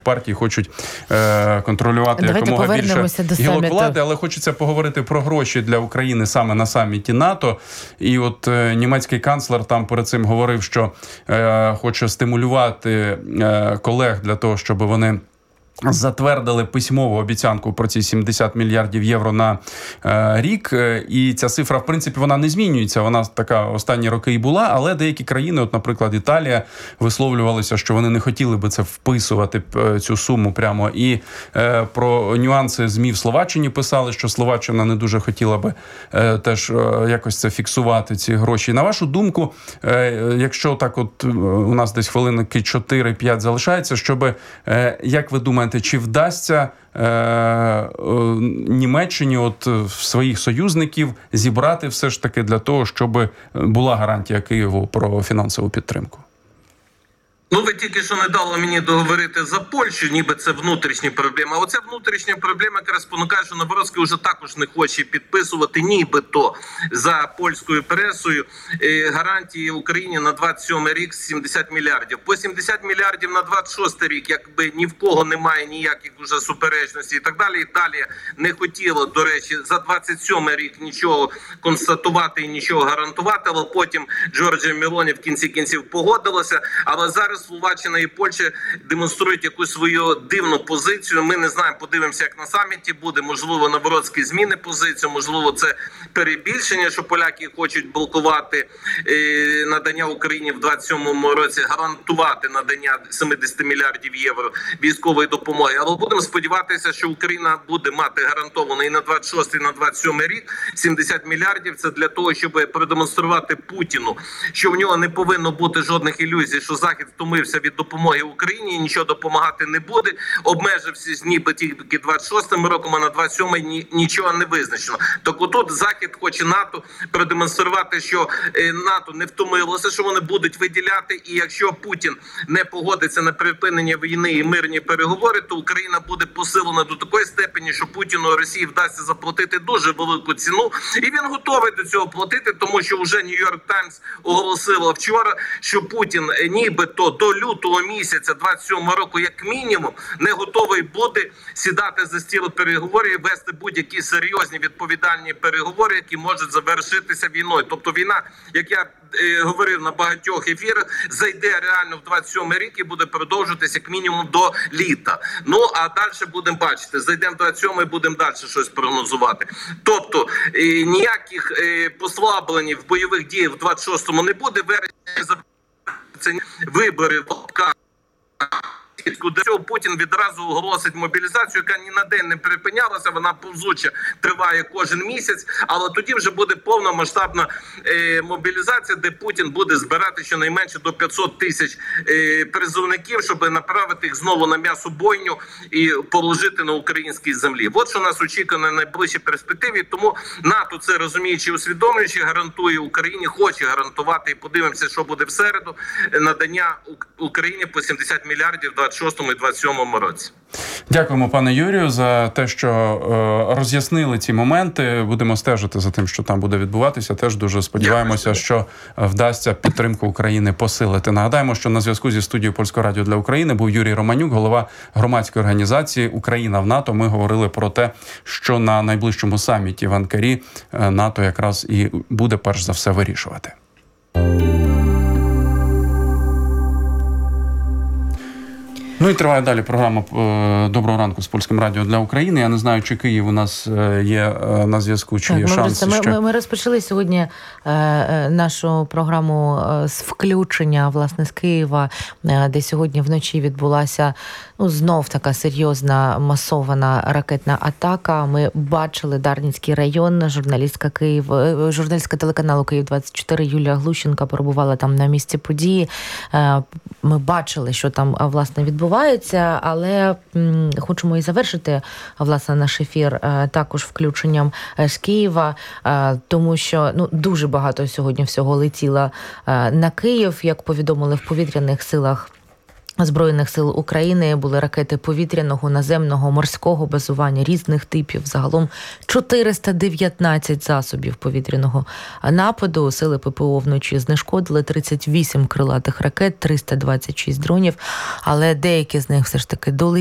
партії хочуть контролювати якомога більше гілок влади, але хочеться поговорити про гроші для України саме на саміті НАТО. І от німецький канцлер там перед цим говорив, що хоче стимулювати колег для того, щоб вони затвердили письмову обіцянку про ці 70 мільярдів євро на рік. І ця цифра, в принципі, вона не змінюється. Вона така останні роки і була, але деякі країни, от, наприклад, Італія, висловлювалися, що вони не хотіли би це вписувати, цю суму прямо. І про нюанси ЗМІ в Словаччині писали, що Словаччина не дуже хотіла би теж якось це фіксувати, ці гроші. На вашу думку, якщо так от у нас десь хвилинки 4-5 залишається, щоб, як ви думаєте, чи вдасться Німеччині от своїх союзників зібрати все ж таки для того, щоб була гарантія Києву про фінансову підтримку? Ну, ви тільки що не дали мені договорити за Польщу, ніби це внутрішні проблеми. А оця внутрішня проблема якраз спонукає, що Навроцький вже також не хоче підписувати нібито за польською пресою гарантії Україні на 27 рік 70 мільярдів. По 70 мільярдів на 26 рік, якби ні в кого немає ніяких вже суперечностей і так далі. Італія не хотіла, до речі, за 27 рік нічого констатувати і нічого гарантувати, але потім Джорджія Мелоні в кінці кінців погодилася. Але зараз Словаччина і Польща демонструють якусь свою дивну позицію. Ми не знаємо, подивимося, як на саміті буде. Можливо, Навроцький зміни позицію, можливо, це перебільшення, що поляки хочуть блокувати надання Україні в 27-му році, гарантувати надання 70 мільярдів євро військової допомоги. Але будемо сподіватися, що Україна буде мати гарантовано і на 26-й, і на 27-й рік 70 мільярдів. Це для того, щоб продемонструвати Путіну, що в нього не повинно бути жодних ілюзій, що Захід втомився від допомоги Україні, нічого допомагати не буде, обмежився ніби тільки 26-м роком, а на 27-й нічого не визначено. Так отут Захід хоче НАТО продемонструвати, що НАТО не втомилося, що вони будуть виділяти, і якщо Путін не погодиться на припинення війни і мирні переговори, то Україна буде посилена до такої степені, що Путіну і Росії вдасться заплатити дуже велику ціну, і він готовий до цього платити, тому що вже Нью-Йорк Таймс оголосила вчора, що Путін нібито до лютого місяця 27-го року, як мінімум, не готовий буде сідати за стіл переговорів і вести будь-які серйозні відповідальні переговори, які можуть завершитися війною. Тобто війна, як я говорив на багатьох ефірах, зайде реально в 27-й рік і буде продовжуватися як мінімум до літа. Ну, а далі будемо бачити. Зайдемо в 27-й, будемо далі щось прогнозувати. Тобто ніяких послаблень в бойових діях в 26-му не буде. Це вибори в лапках. До цього Путін відразу оголосить мобілізацію, яка ні на день не припинялася, вона повзуче триває кожен місяць, але тоді вже буде повномасштабна мобілізація, де Путін буде збирати щонайменше до 500 тисяч призовників, щоб направити їх знову на м'ясобойню і положити на українській землі. От що нас очікує на найближчій перспективі, тому НАТО це розуміючи, усвідомлюючи, гарантує Україні, хоче гарантувати, і подивимося, що буде в середу, надання Україні по 70 мільярдів в 26-му і 27-му році. Дякуємо, пане Юрію, за те, що роз'яснили ці моменти. Будемо стежити за тим, що там буде відбуватися. Теж дуже сподіваємося, що вдасться підтримку України посилити. Нагадаємо, що на зв'язку зі студією Польського радіо для України був Юрій Романюк, голова громадської організації «Україна в НАТО». Ми говорили про те, що на найближчому саміті в Анкарі НАТО якраз і буде перш за все вирішувати. Ну і триває далі програма «Доброго ранку» з Польським радіо для України. Я не знаю, чи Київ у нас є на зв'язку, чи є шанси. Ми розпочали сьогодні нашу програму з включення, власне, з Києва, де сьогодні вночі відбулася знов така серйозна масована ракетна атака. Ми бачили Дарницький район, журналістка телеканалу «Київ-24» Юлія Глущенко перебувала там на місці події. Ми бачили, що там, власне, відбувається, але хочемо і завершити, власне, наш ефір також включенням з Києва, тому що дуже багато сьогодні всього летіло на Київ, як повідомили в повітряних силах Збройних сил України були ракети повітряного, наземного, морського базування різних типів. Загалом 419 засобів повітряного нападу. Сили ППО вночі знешкодили 38 крилатих ракет, 326 дронів, але деякі з них все ж таки долетіли